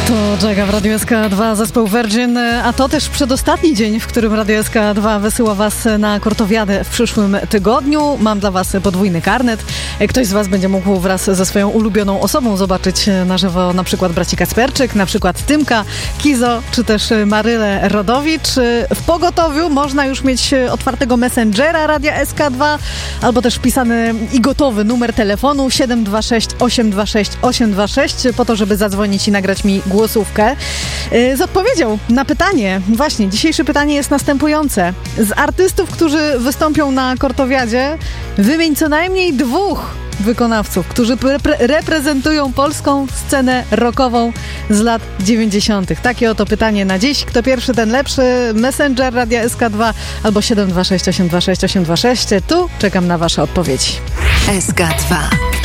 To Jaga w Radiu SK2, zespół Virgin, a to też przedostatni dzień, w którym Radio SK2 wysyła Was na Kortowiadę w przyszłym tygodniu. Mam dla Was podwójny karnet. Ktoś z Was będzie mógł wraz ze swoją ulubioną osobą zobaczyć na żywo na przykład braci Kacperczyk, na przykład Tymka, Kizo, czy też Marylę Rodowicz. W pogotowiu można już mieć otwartego Messengera Radia SK2, albo też wpisany i gotowy numer telefonu 726 826 826 po to, żeby zadzwonić i nagrać mi głosówkę z odpowiedzią na pytanie. Właśnie, dzisiejsze pytanie jest następujące. Z artystów, którzy wystąpią na Kortowiadzie, wymień co najmniej 2 wykonawców, którzy reprezentują polską scenę rockową z lat 90. Takie oto pytanie na dziś. Kto pierwszy, ten lepszy. Messenger Radia SK2 albo 726 826 826. Tu czekam na Wasze odpowiedzi. SK2